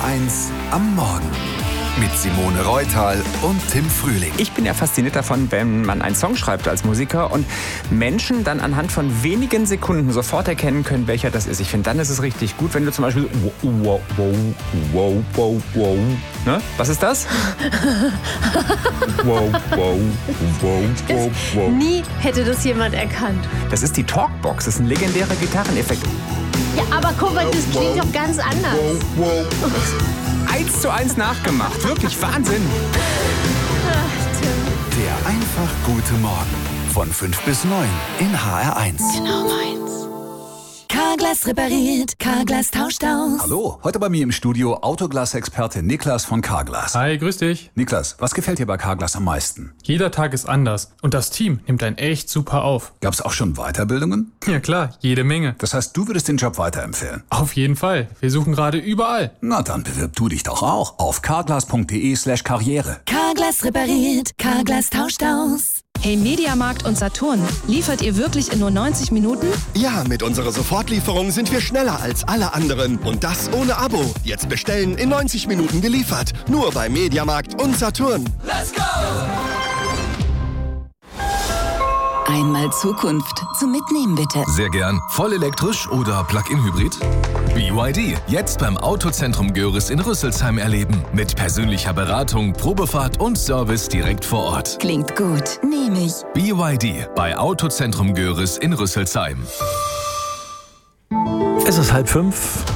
HR1 am Morgen. Mit Simone Reutal und Tim Frühling. Ich bin ja fasziniert davon, wenn man einen Song schreibt als Musiker und Menschen dann anhand von wenigen Sekunden sofort erkennen können, welcher das ist. Ich finde, dann ist es richtig gut, wenn du zum Beispiel wow. Ne? Was ist das? wow. Nie hätte das jemand erkannt. Das ist die Talkbox. Das ist ein legendärer Gitarreneffekt. Ja, aber guck mal, das klingt doch ganz anders. 1:1 nachgemacht. Wirklich Wahnsinn. Ach, Tim. Der einfach gute Morgen. Von 5 bis 9 in HR1. Genau meins. Carglass repariert, Carglass tauscht aus. Hallo, heute bei mir im Studio Autoglas-Experte Niklas von Carglass. Hi, grüß dich. Niklas, was gefällt dir bei Carglass am meisten? Jeder Tag ist anders und das Team nimmt einen echt super auf. Gab's auch schon Weiterbildungen? Ja klar, jede Menge. Das heißt, du würdest den Job weiterempfehlen? Auf jeden Fall. Wir suchen gerade überall. Na, dann bewirb du dich doch auch auf carglass.de/karriere. Carglass repariert, Carglass tauscht aus. Hey Mediamarkt und Saturn, liefert ihr wirklich in nur 90 Minuten? Ja, mit unserer Sofortlieferung sind wir schneller als alle anderen. Und das ohne Abo. Jetzt bestellen, in 90 Minuten geliefert. Nur bei Mediamarkt und Saturn. Let's go! Einmal Zukunft zum Mitnehmen, bitte. Sehr gern. Voll elektrisch oder Plug-in-Hybrid? BYD. Jetzt beim Autozentrum Görres in Rüsselsheim erleben. Mit persönlicher Beratung, Probefahrt und Service direkt vor Ort. Klingt gut. Nehme ich. BYD bei Autozentrum Görres in Rüsselsheim. Es ist 4:30.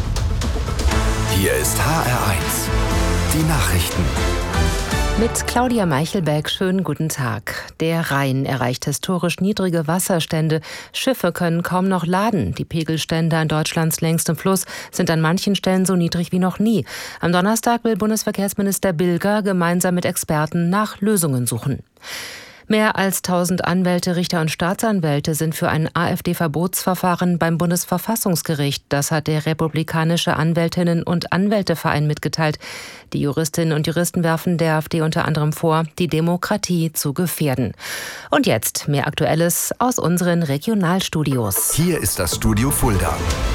Hier ist HR1. Die Nachrichten. Mit Claudia Meichelberg, schönen guten Tag. Der Rhein erreicht historisch niedrige Wasserstände. Schiffe können kaum noch laden. Die Pegelstände an Deutschlands längstem Fluss sind an manchen Stellen so niedrig wie noch nie. Am Donnerstag will Bundesverkehrsminister Bilger gemeinsam mit Experten nach Lösungen suchen. Mehr als 1000 Anwälte, Richter und Staatsanwälte sind für ein AfD-Verbotsverfahren beim Bundesverfassungsgericht. Das hat der republikanische Anwältinnen- und Anwälteverein mitgeteilt. Die Juristinnen und Juristen werfen der AfD unter anderem vor, die Demokratie zu gefährden. Und jetzt mehr Aktuelles aus unseren Regionalstudios. Hier ist das Studio Fulda.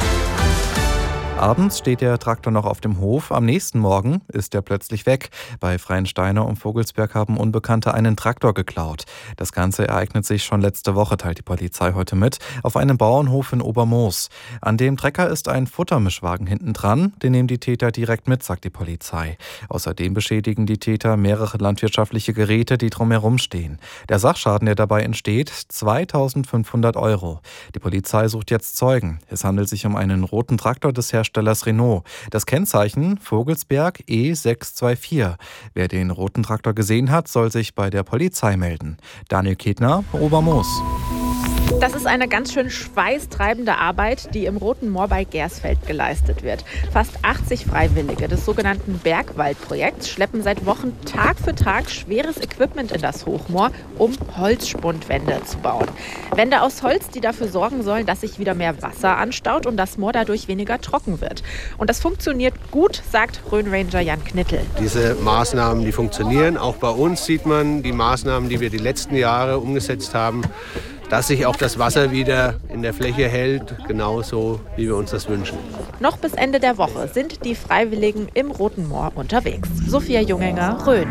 Abends steht der Traktor noch auf dem Hof. Am nächsten Morgen ist er plötzlich weg. Bei Freiensteiner und Vogelsberg haben Unbekannte einen Traktor geklaut. Das Ganze ereignet sich schon letzte Woche, teilt die Polizei heute mit, auf einem Bauernhof in Obermoos. An dem Trecker ist ein Futtermischwagen hinten dran. Den nehmen die Täter direkt mit, sagt die Polizei. Außerdem beschädigen die Täter mehrere landwirtschaftliche Geräte, die drumherum stehen. Der Sachschaden, der dabei entsteht, 2.500 €. Die Polizei sucht jetzt Zeugen. Es handelt sich um einen roten Traktor des Herstellers Renault. Das Kennzeichen Vogelsberg E624. Wer den roten Traktor gesehen hat, soll sich bei der Polizei melden. Daniel Ketner, Obermoos. Das ist eine ganz schön schweißtreibende Arbeit, die im Roten Moor bei Gersfeld geleistet wird. Fast 80 Freiwillige des sogenannten Bergwaldprojekts schleppen seit Wochen Tag für Tag schweres Equipment in das Hochmoor, um Holzspundwände zu bauen. Wände aus Holz, die dafür sorgen sollen, dass sich wieder mehr Wasser anstaut und das Moor dadurch weniger trocken wird. Und das funktioniert gut, sagt Rhön-Ranger Jan Knittel. Diese Maßnahmen, die funktionieren. Auch bei uns sieht man die Maßnahmen, die wir die letzten Jahre umgesetzt haben, dass sich auch das Wasser wieder in der Fläche hält, genauso wie wir uns das wünschen. Noch bis Ende der Woche sind die Freiwilligen im Roten Moor unterwegs. Sophia Junginger, Rhön.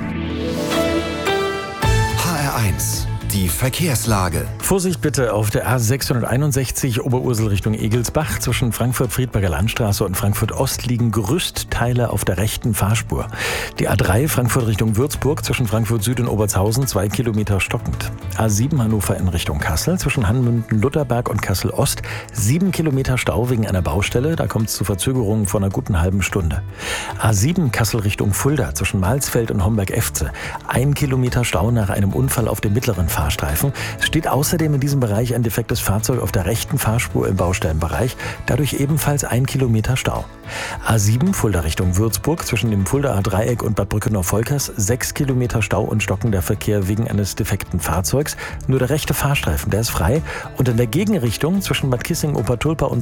HR1. Die Verkehrslage. Vorsicht bitte auf der A661 Oberursel Richtung Egelsbach. Zwischen Frankfurt-Friedberger Landstraße und Frankfurt-Ost liegen Gerüstteile auf der rechten Fahrspur. Die A3 Frankfurt Richtung Würzburg zwischen Frankfurt-Süd und Obertshausen 2 Kilometer stockend. A7 Hannover in Richtung Kassel zwischen Hanmünden-Lutherberg und Kassel-Ost 7 Kilometer Stau wegen einer Baustelle. Da kommt es zu Verzögerungen von einer guten halben Stunde. A7 Kassel Richtung Fulda zwischen Malsfeld und Homberg-Efze 1 Kilometer Stau nach einem Unfall auf dem mittleren Fahrstreifen. Es steht außerdem in diesem Bereich ein defektes Fahrzeug auf der rechten Fahrspur im Baustellenbereich, dadurch ebenfalls 1 Kilometer Stau. A7 Fulda Richtung Würzburg zwischen dem Fuldaer Dreieck und Bad Brückenau-Volkers 6 Kilometer Stau und stockender Verkehr wegen eines defekten Fahrzeugs. Nur der rechte Fahrstreifen, der ist frei. Und in der Gegenrichtung zwischen Bad Kissingen, Obertulpa und